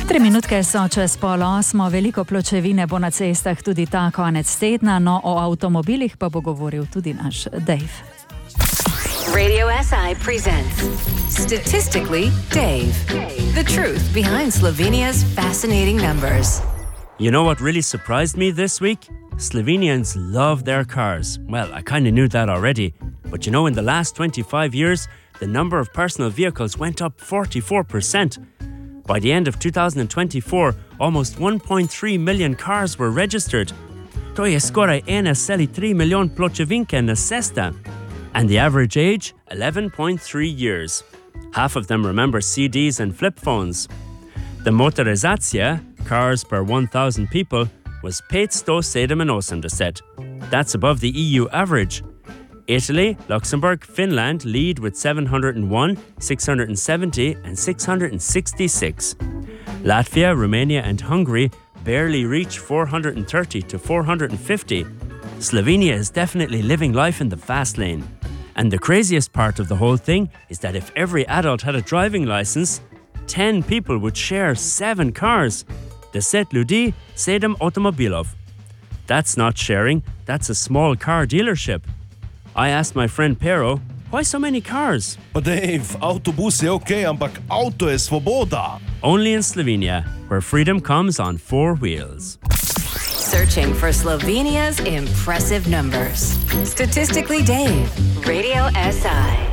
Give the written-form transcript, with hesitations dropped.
3 minutke so čez 7:30, veliko pločevine bo na cestah tudi ta konec tedna, no o avtomobilih pa bo govoril tudi naš Dave. Radio SI presents Statistically Dave. The truth behind Slovenia's fascinating numbers. You know what really surprised me this week? Slovenians love their cars. Well, I kind of knew that already. But you know, in the last 25 years, the number of personal vehicles went up 44%. By the end of 2024, almost 1.3 million cars were registered. To je skoraj 1,3 milijon pločevinke na cesta. And the average age, 11.3 years. Half of them remember CDs and flip phones. The motorizacija, cars per 1,000 people, was 587. That's above the EU average. Italy, Luxembourg, Finland lead with 701, 670 and 666. Latvia, Romania and Hungary barely reach 430 to 450. Slovenia is definitely living life in the fast lane. And the craziest part of the whole thing is that if every adult had a driving license, 10 people would share 7 cars. 10 ljudi, 7 avtomobilov. That's not sharing, that's a small car dealership. I asked my friend Pero, why so many cars? Pa Dave, avtobus je okej, ampak avto je svoboda. Only in Slovenia, where freedom comes on 4 wheels. Searching for Slovenia's impressive numbers. Statistically Dave. Radio SI.